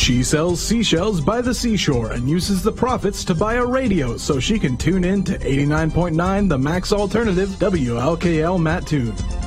She sells seashells by the seashore and uses the profits to buy a radio so she can tune in to 89.9 The Max Alternative WLKL Mattoon.